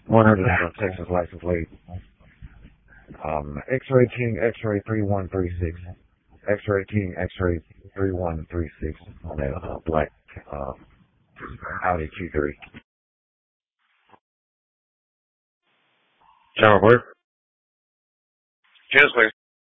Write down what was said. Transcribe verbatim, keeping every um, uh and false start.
one hundred Texas license plate. Um, X-Ray King, X-Ray three one three six. X-Ray King, X-Ray three one three six on that uh, black uh, Audi Q three. John, where? Cheers, please.